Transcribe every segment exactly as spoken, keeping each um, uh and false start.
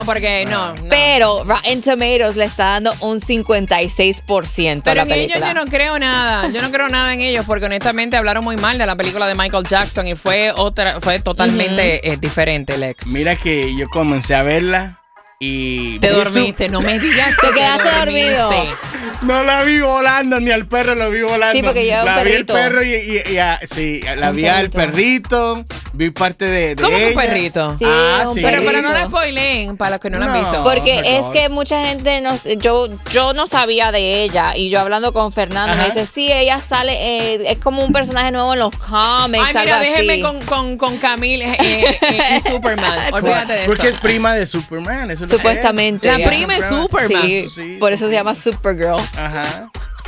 Porque no, no. Pero Rotten Tomatoes le está dando un cincuenta y seis por ciento a Pero la en ellos película. yo no creo nada. Yo no creo nada en ellos porque honestamente hablaron muy mal de la película de Michael Jackson y fue otra, fue totalmente uh-huh. eh, diferente, Lex. Mira que yo comencé a verla y... Te dormiste, no me digas que te quedaste te dormido. No la vi volando, ni al perro lo vi volando. Sí, porque lleva un la perrito. vi el perro y, y, y a, sí, la un vi perrito. al perrito, vi parte de, de ¿Cómo ella. un perrito? Sí, ah, un sí. Pero, pero no perrito. la spoileen para los que no, No. la han visto. Porque por es favor. que mucha gente, no, yo, yo no sabía de ella y yo hablando con Fernando Ajá. me dice, sí, ella sale, eh, es como un personaje nuevo en los cómics, Ay, mira, algo déjenme así. con, con, con Camille eh, eh, eh, y Superman. Olvídate de Porque eso. es prima de Superman. Eso es lo que Supuestamente. La ya. prima es Superman. Sí, Sí, por eso sí. se llama Supergirl. Ajá.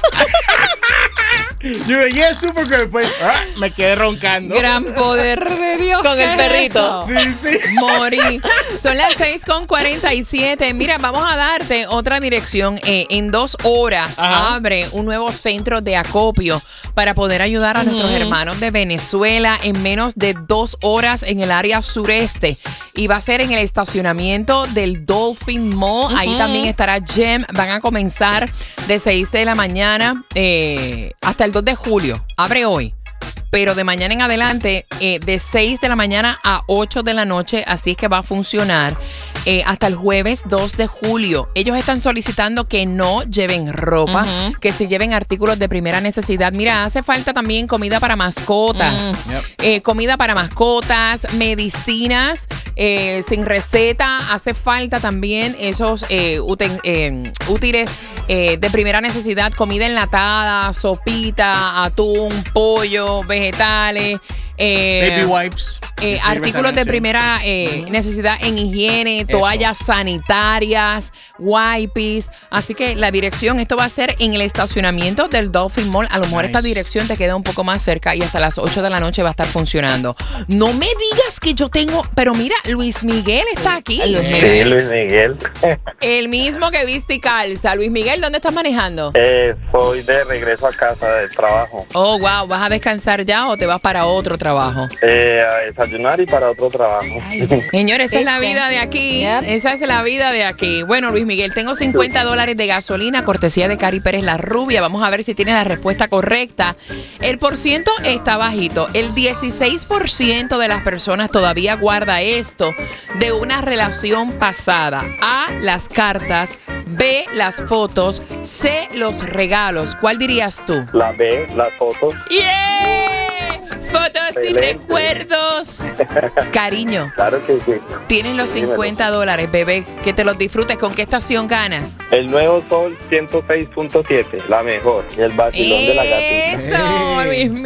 Yo dije, yeah, Supergirl. Pues ah, me quedé roncando. Gran poder de Dios. Con ¿qué el es perrito. eso? Sí, sí. Morí. Son las seis con cuarenta y siete. Mira, vamos a darte otra dirección. Eh, en dos horas Ajá. abre un nuevo centro de acopio para poder ayudar a uh-huh. nuestros hermanos de Venezuela en menos de dos horas en el área sureste. Y va a ser en el estacionamiento del Dolphin Mall. Uh-huh. Ahí también estará Gem. Van a comenzar de seis de la mañana eh, hasta el dos de julio. Abre hoy. Pero de mañana en adelante, eh, de seis de la mañana a ocho de la noche, así es que va a funcionar eh, hasta el jueves dos de julio. Ellos están solicitando que no lleven ropa, uh-huh. que se lleven artículos de primera necesidad. Mira, hace falta también comida para mascotas, uh-huh. yep. eh, comida para mascotas, medicinas eh, sin receta. Hace falta también esos eh, uten, eh, útiles eh, de primera necesidad, comida enlatada, sopita, atún, pollo, vegetales, eh, baby wipes, eh, artículos también, de sí. primera eh, uh-huh. necesidad en higiene, toallas Eso. sanitarias, wipes. Así que la dirección, esto va a ser en el estacionamiento del Dolphin Mall. A lo mejor nice. esta dirección te queda un poco más cerca y hasta las ocho de la noche va a estar funcionando. No me digas que yo tengo, pero mira, Luis Miguel está aquí. Sí, Luis Miguel. El mismo que viste y calza. Luis Miguel, ¿dónde estás manejando? Eh, soy de regreso a casa del trabajo. Oh, wow. ¿Vas a descansar ya o te vas para otro trabajo? Eh, a desayunar y para otro trabajo. Señores, esa es la vida de aquí. Yep. Esa es la vida de aquí. Bueno, Luis Miguel, tengo cincuenta dólares de gasolina, cortesía de Cari Pérez La Rubia. Vamos a ver si tienes la respuesta correcta. El porciento está bajito. El dieciséis por ciento de las personas todavía guarda esto de una relación pasada. A, las cartas. B, las fotos. C, los regalos. ¿Cuál dirías tú? La B, las fotos. ¡Yeah! Fotos Excelente. y recuerdos. Cariño. Claro que sí. Tienes los cincuenta dólares, bebé. Que te los disfrutes. ¿Con qué estación ganas? El Nuevo Sol ciento seis punto siete, la mejor. Y el vacilón de la gatita. Eso, Luis